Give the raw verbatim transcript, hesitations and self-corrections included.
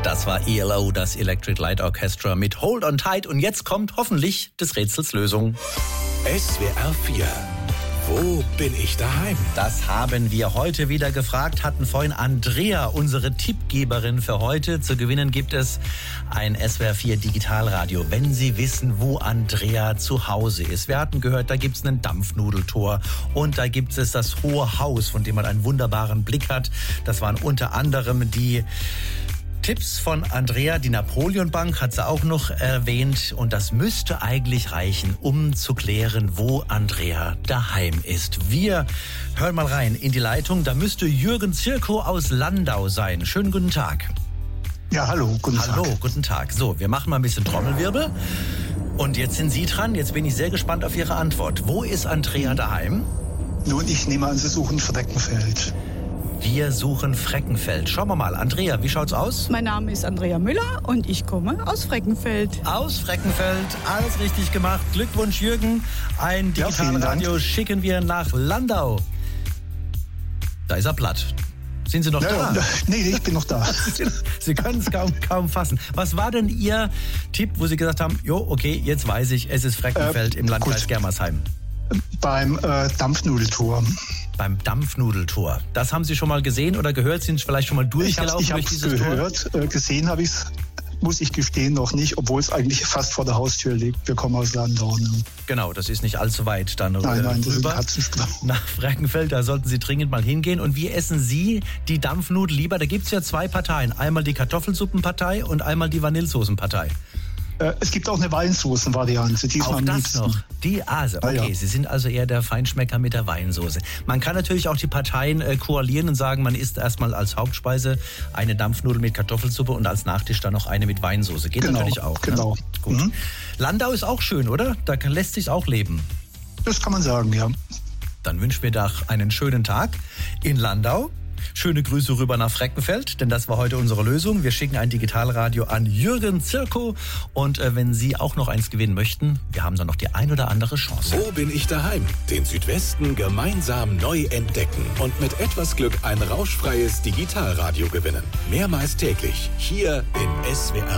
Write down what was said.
Das war E L O, das Electric Light Orchestra mit Hold on Tight. Und jetzt kommt hoffentlich des Rätsels Lösung. S W R vier. Wo bin ich daheim? Das haben wir heute wieder gefragt, hatten vorhin Andrea, unsere Tippgeberin für heute. Zu gewinnen gibt es ein S W R vier Digitalradio, wenn Sie wissen, wo Andrea zu Hause ist. Wir hatten gehört, da gibt es einen Dampfnudeltor und da gibt es das Hohe Haus, von dem man einen wunderbaren Blick hat. Das waren unter anderem die Tipps von Andrea. Die Napoleon Bank hat sie auch noch erwähnt. Und das müsste eigentlich reichen, um zu klären, wo Andrea daheim ist. Wir hören mal rein in die Leitung. Da müsste Jürgen Zirko aus Landau sein. Schönen guten Tag. Ja, hallo, guten Tag. Hallo, guten Tag. So, wir machen mal ein bisschen Trommelwirbel. Und jetzt sind Sie dran. Jetzt bin ich sehr gespannt auf Ihre Antwort. Wo ist Andrea daheim? Nun, ich nehme an, Sie suchen Freckenfeld. Wir suchen Freckenfeld. Schauen wir mal. Andrea, wie schaut's aus? Mein Name ist Andrea Müller und ich komme aus Freckenfeld. Aus Freckenfeld. Alles richtig gemacht. Glückwunsch, Jürgen. Ein Digitalradio ja, schicken wir nach Landau. Da ist er platt. Sind Sie noch ja, da? Nee, ich bin noch da. Sie können es kaum, kaum fassen. Was war denn Ihr Tipp, wo Sie gesagt haben, jo, okay, jetzt weiß ich, es ist Freckenfeld äh, im Landkreis gut. Germersheim? Beim äh, Dampfnudeltor. Beim Dampfnudeltor. Das haben Sie schon mal gesehen oder gehört? Sind Sie vielleicht schon mal durchgelaufen ich durch dieses gehört, Tor? Äh, gesehen habe ich es, muss ich gestehen, noch nicht, obwohl es eigentlich fast vor der Haustür liegt. Wir kommen aus Landau. Ne? Genau, das ist nicht allzu weit dann nein, nein, das rüber. Ist ein Katzensprung. Nach Freckenfeld, da sollten Sie dringend mal hingehen. Und wie essen Sie die Dampfnudel lieber? Da gibt es ja zwei Parteien. Einmal die Kartoffelsuppenpartei und einmal die Vanillesoßenpartei. Es gibt auch eine Weinsoßen-Variante. Die ist auch am das liebsten. noch. Die Ase. Okay, ja, ja. Sie sind also eher der Feinschmecker mit der Weinsoße. Man kann natürlich auch die Parteien äh, koalieren und sagen, man isst erstmal als Hauptspeise eine Dampfnudel mit Kartoffelsuppe und als Nachtisch dann noch eine mit Weinsoße. Geht genau, natürlich auch. Genau. Ne? Gut. Mhm. Landau ist auch schön, oder? Da kann, lässt sich auch leben. Das kann man sagen, ja. Dann wünschen wir doch einen schönen Tag in Landau. Schöne Grüße rüber nach Freckenfeld, denn das war heute unsere Lösung. Wir schicken ein Digitalradio an Jürgen Zirko. Und äh, wenn Sie auch noch eins gewinnen möchten, wir haben da noch die ein oder andere Chance. Wo bin ich daheim? Den Südwesten gemeinsam neu entdecken und mit etwas Glück ein rauschfreies Digitalradio gewinnen. Mehrmals täglich hier in S W R.